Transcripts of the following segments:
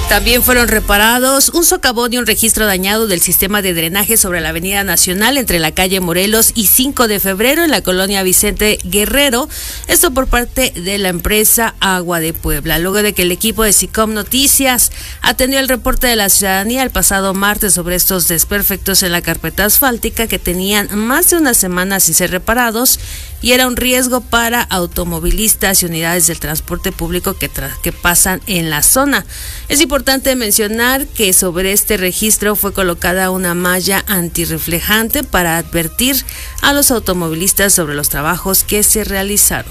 También fueron reparados un socavón y un registro dañado del sistema de drenaje sobre la Avenida Nacional entre la calle Morelos y 5 de febrero en la colonia Vicente Guerrero, esto por parte de la empresa Agua de Puebla, luego de que el equipo de SICOM Noticias atendió el reporte de la ciudadanía el pasado martes sobre estos desperfectos en la carpeta asfáltica que tenían más de una semana sin ser reparados y era un riesgo para automovilistas y unidades del transporte público que pasan en la zona. Es importante mencionar que sobre este registro fue colocada una malla antirreflejante para advertir a los automovilistas sobre los trabajos que se realizaron.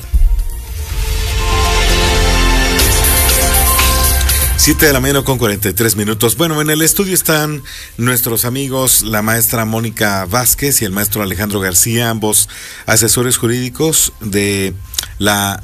7:43 a.m. Bueno, en el estudio están nuestros amigos, la maestra Mónica Vázquez y el maestro Alejandro García, ambos asesores jurídicos de la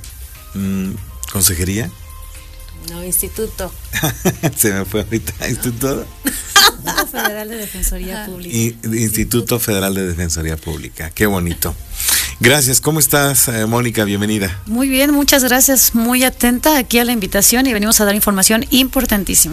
consejería. No, instituto. Se me fue ahorita. Instituto Federal de Defensoría Pública. Instituto Federal de Defensoría Pública. Qué bonito. Gracias. ¿Cómo estás, Mónica? Bienvenida. Muy bien, muchas gracias. Muy atenta aquí a la invitación y venimos a dar información importantísima.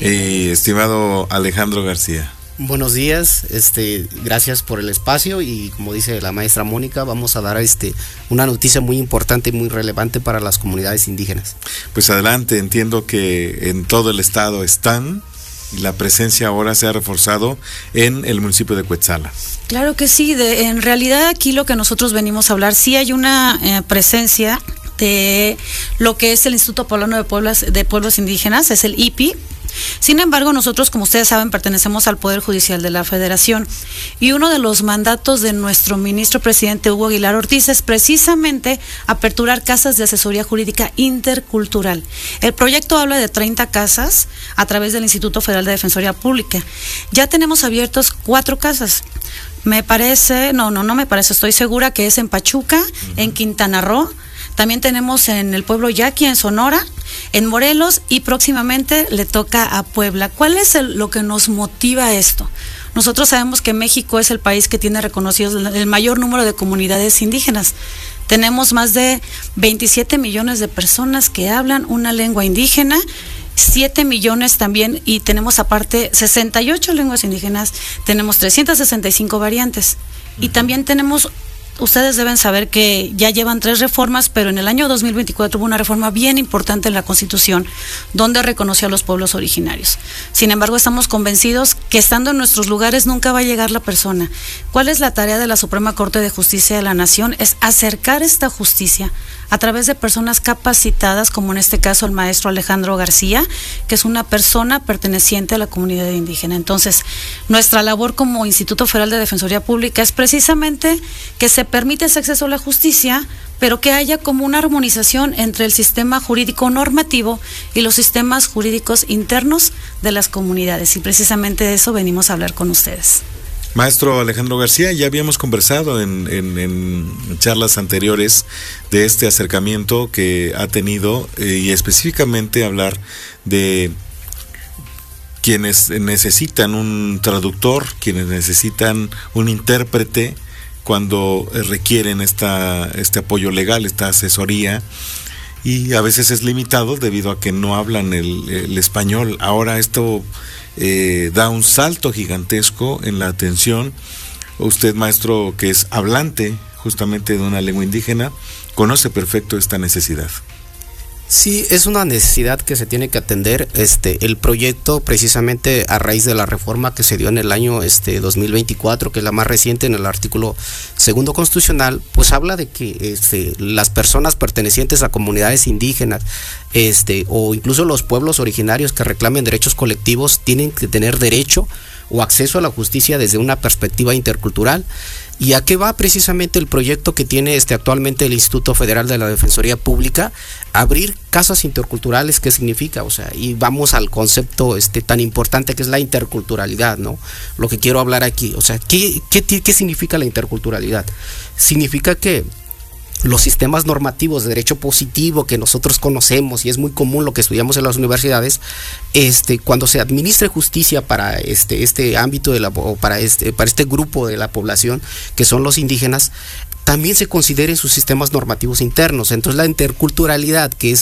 Estimado Alejandro García. Buenos días, gracias por el espacio y como dice la maestra Mónica, vamos a dar una noticia muy importante y muy relevante para las comunidades indígenas. Pues adelante, entiendo que en todo el estado están y la presencia ahora se ha reforzado en el municipio de Cuetzala. Claro que sí, en realidad aquí lo que nosotros venimos a hablar, sí hay una presencia de lo que es el Instituto Poblano de Pueblos Indígenas, es el IPI. Sin embargo, nosotros, como ustedes saben, pertenecemos al Poder Judicial de la Federación y uno de los mandatos de nuestro ministro presidente Hugo Aguilar Ortiz es precisamente aperturar casas de asesoría jurídica intercultural. El proyecto habla de 30 casas a través del Instituto Federal de Defensoría Pública. Ya tenemos abiertos 4 casas. Me parece, no me parece, estoy segura que es en Pachuca, en Quintana Roo. También tenemos en el pueblo Yaqui, en Sonora, en Morelos y próximamente le toca a Puebla. ¿Cuál es lo que nos motiva a esto? Nosotros sabemos que México es el país que tiene reconocidos el mayor número de comunidades indígenas. Tenemos más de 27 millones de personas que hablan una lengua indígena, 7 millones también, y tenemos aparte 68 lenguas indígenas, tenemos 365 variantes. Y también tenemos... Ustedes deben saber que ya llevan 3 reformas, pero en el año 2024 hubo una reforma bien importante en la Constitución, donde reconoció a los pueblos originarios. Sin embargo, estamos convencidos que estando en nuestros lugares nunca va a llegar la persona. ¿Cuál es la tarea de la Suprema Corte de Justicia de la Nación? Es acercar esta justicia a través de personas capacitadas, como en este caso el maestro Alejandro García, que es una persona perteneciente a la comunidad indígena. Entonces, nuestra labor como Instituto Federal de Defensoría Pública es precisamente que se permite ese acceso a la justicia, pero que haya como una armonización entre el sistema jurídico normativo y los sistemas jurídicos internos de las comunidades. Y precisamente de eso venimos a hablar con ustedes. Maestro Alejandro García, ya habíamos conversado en charlas anteriores de este acercamiento que ha tenido y específicamente hablar de quienes necesitan un traductor, quienes necesitan un intérprete cuando requieren este apoyo legal, esta asesoría, y a veces es limitado debido a que no hablan el español. Ahora esto da un salto gigantesco en la atención. Usted, maestro, que es hablante justamente de una lengua indígena, conoce perfecto esta necesidad. Sí, es una necesidad que se tiene que atender. El proyecto, precisamente a raíz de la reforma que se dio en el año 2024, que es la más reciente, en el artículo 2 constitucional, pues habla de que las personas pertenecientes a comunidades indígenas, o incluso los pueblos originarios que reclamen derechos colectivos, tienen que tener derecho o acceso a la justicia desde una perspectiva intercultural. ¿Y a qué va precisamente el proyecto que tiene actualmente el Instituto Federal de la Defensoría Pública? Abrir casas interculturales. ¿Qué significa? O sea, y vamos al concepto tan importante que es la interculturalidad, ¿no? Lo que quiero hablar aquí, o sea, ¿qué significa la interculturalidad? Significa que los sistemas normativos de derecho positivo que nosotros conocemos y es muy común lo que estudiamos en las universidades, cuando se administre justicia para este ámbito para este grupo de la población que son los indígenas, también se consideren sus sistemas normativos internos. Entonces la interculturalidad, que es